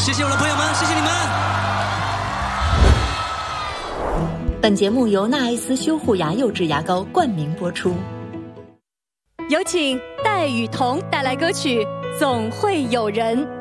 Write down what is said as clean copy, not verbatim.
谢谢我的朋友们，谢谢你们。 本节目由纳爱斯修护牙釉质牙膏冠名播出。 有请戴雨桐带来歌曲《总会有人》。